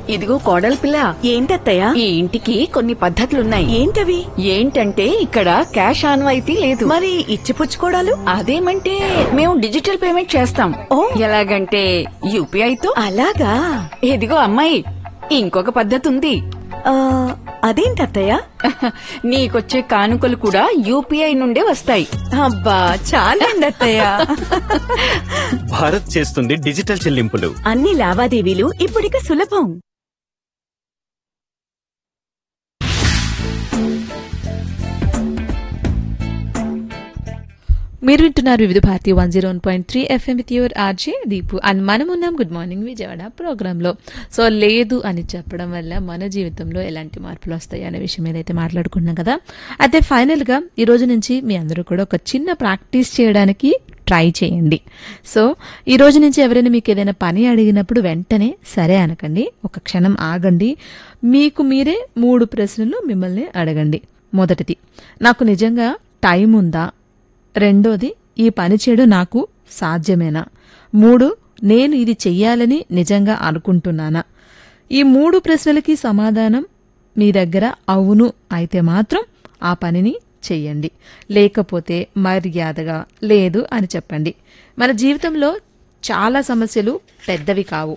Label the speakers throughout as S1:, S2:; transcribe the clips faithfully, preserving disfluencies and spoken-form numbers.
S1: ఇదిగో కోడలి పిల్ల,
S2: ఏంటత్తయ్యా?
S1: ఈ ఇంటికి కొన్ని పద్ధతులున్నాయి.
S2: ఏంటవి?
S1: ఏంటంటే ఇక్కడ క్యాష్ ఆన్వాయితీ లేదు.
S2: మరి ఇచ్చిపుచ్చుకోడాలు?
S1: అదేమంటే మేము డిజిటల్ పేమెంట్ చేస్తాం.
S2: ఓ.
S1: ఎలాగంటే యూపీఐతో.
S2: అలాగా?
S1: ఇదిగో అమ్మాయి, ఇంకొక పద్ధతి ఉంది.
S2: ఆ, అదేంటత్తయ్యా?
S1: నీకొచ్చే కానుకలు కూడా యూపీఐ నుండే వస్తాయి.
S2: అబ్బా చాలండి అత్తయ్యా.
S3: భారత్ చేస్తుంది డిజిటల్ చెల్లింపులు.
S2: అన్ని లావాదేవీలు ఇప్పుడిక సులభం.
S4: మీరు వింటున్నారు వివిధ Bharati one zero one point three FM with your RJ Deepu. And మనం ఉన్నాం గుడ్ మార్నింగ్ విజయవాడ ప్రోగ్రాంలో. సో లేదు అని చెప్పడం వల్ల మన జీవితంలో ఎలాంటి మార్పులు వస్తాయి అనే విషయం ఏదైతే మాట్లాడుకున్నాం కదా. అయితే ఫైనల్గా ఈ రోజు నుంచి మీ అందరూ కూడా ఒక చిన్న ప్రాక్టీస్ చేయడానికి ట్రై చేయండి. సో ఈ రోజు నుంచి ఎవరైనా మీకు ఏదైనా పని అడిగినప్పుడు వెంటనే సరే అనకండి, ఒక క్షణం ఆగండి. మీకు మీరే మూడు ప్రశ్నలు మిమ్మల్ని అడగండి. మొదటిది, నాకు నిజంగా టైం ఉందా? రెండోది, ఈ పని చేయడం నాకు సాధ్యమేనా? మూడు, నేను ఇది చెయ్యాలని నిజంగా అనుకుంటున్నానా? ఈ మూడు ప్రశ్నలకి సమాధానం మీ దగ్గర అవును అయితే మాత్రం ఆ పనిని చెయ్యండి, లేకపోతే మర్యాదగా లేదు అని చెప్పండి. మన జీవితంలో చాలా సమస్యలు పెద్దవి కావు,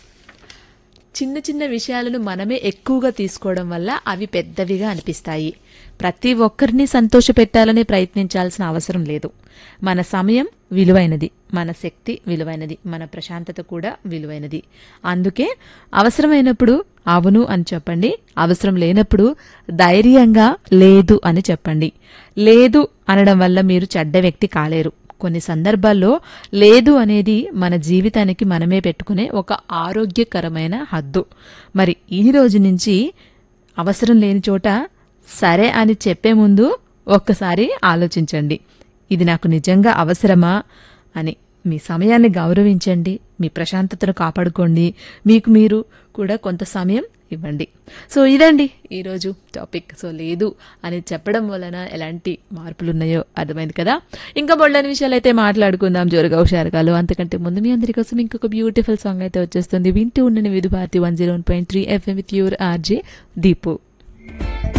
S4: చిన్న చిన్న విషయాలను మనమే ఎక్కువగా తీసుకోవడం వల్ల అవి పెద్దవిగా అనిపిస్తాయి. ప్రతి ఒక్కరిని సంతోషపెట్టాలని ప్రయత్నించాల్సిన అవసరం లేదు. మన సమయం విలువైనది, మన శక్తి విలువైనది, మన ప్రశాంతత కూడా విలువైనది. అందుకే అవసరమైనప్పుడు అవును అని చెప్పండి, అవసరం లేనప్పుడు ధైర్యంగా లేదు అని చెప్పండి. లేదు అనడం వల్ల మీరు చెడ్డ వ్యక్తి కాలేరు. కొన్ని సందర్భాల్లో లేదు అనేది మన జీవితానికి మనమే పెట్టుకునే ఒక ఆరోగ్యకరమైన హద్దు. మరి ఈ రోజు నుంచి అవసరం లేని చోట సరే అని చెప్పే ముందు ఒక్కసారి ఆలోచించండి, ఇది నాకు నిజంగా అవసరమా అని. మీ సమయాన్ని గౌరవించండి, మీ ప్రశాంతతను కాపాడుకోండి, మీకు మీరు కూడా కొంత సమయం ఇవ్వండి. సో ఇదండి ఈరోజు టాపిక్. సో లేదు అని చెప్పడం వలన ఎలాంటి మార్పులు ఉన్నాయో అర్థమైంది కదా. ఇంకా బొళ్ళని విషయాలు అయితే మాట్లాడుకుందాం జోరుగా హుషారుగాలు. అంతకంటే ముందు మీ అందరి కోసం ఇంకొక బ్యూటిఫుల్ సాంగ్ అయితే వచ్చేస్తుంది. వింటూ ఉండండి వివిధ Bharati one zero one point three FM with your RJ Deepu.